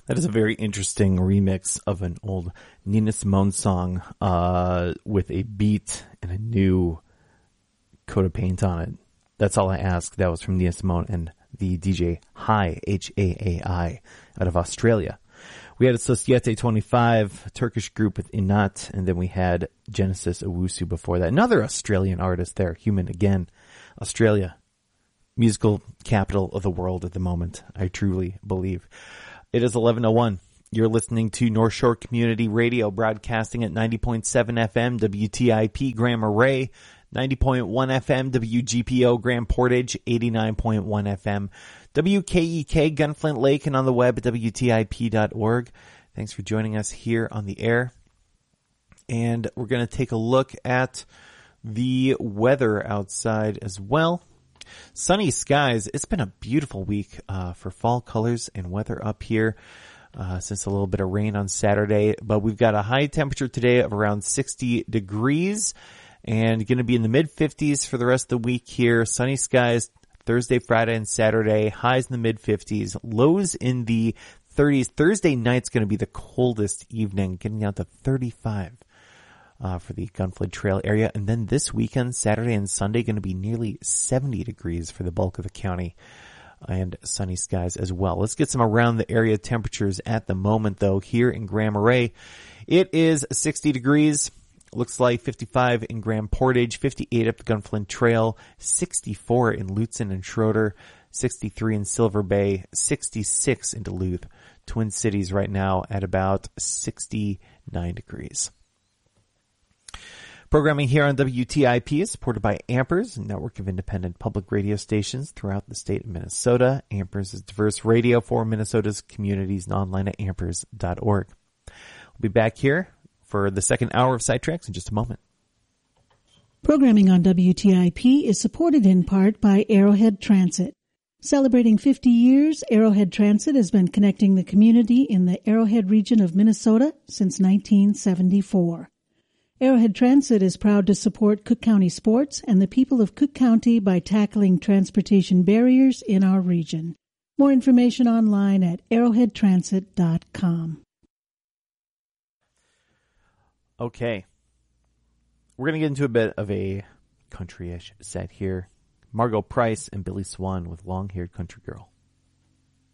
That is a very interesting remix of an old Nina Simone song with a beat and a new coat of paint on it. That's all I ask. That was from Nina Simone and the DJ Haai, Haai, out of Australia. We had Societe 25, a Turkish group with Inat, and then we had Genesis Owusu before that. Another Australian artist there, Human again. Australia, musical capital of the world at the moment, I truly believe. It is 11:01. You're listening to North Shore Community Radio, broadcasting at 90.7 FM, WTIP, Grand Marais, 90.1 FM, WGPO, Grand Portage, 89.1 FM, WKEK, Gunflint Lake, and on the web at WTIP.org. Thanks for joining us here on the air. And we're going to take a look at the weather outside as well. Sunny skies. It's been a beautiful week for fall colors and weather up here since a little bit of rain on Saturday. But we've got a high temperature today of around 60 degrees and going to be in the mid-50s for the rest of the week here. Sunny skies Thursday, Friday, and Saturday. Highs in the mid-50s. Lows in the 30s. Thursday night's going to be the coldest evening, getting down to 35 for the Gunflint Trail area. And then this weekend, Saturday and Sunday, going to be nearly 70 degrees for the bulk of the county and sunny skies as well. Let's get some around the area temperatures at the moment, though. Here in Grand Marais, it is 60 degrees. Looks like 55 in Grand Portage, 58 up the Gunflint Trail, 64 in Lutsen and Schroeder, 63 in Silver Bay, 66 in Duluth. Twin Cities right now at about 69 degrees. Programming here on WTIP is supported by Ampers, a network of independent public radio stations throughout the state of Minnesota. Ampers is diverse radio for Minnesota's communities and online at ampers.org. We'll be back here for the second hour of Sidetracks in just a moment. Programming on WTIP is supported in part by Arrowhead Transit. Celebrating 50 years, Arrowhead Transit has been connecting the community in the Arrowhead region of Minnesota since 1974. Arrowhead Transit is proud to support Cook County sports and the people of Cook County by tackling transportation barriers in our region. More information online at arrowheadtransit.com. Okay. We're going to get into a bit of a country-ish set here. Margot Price and Billy Swan with Long-Haired Country Girl.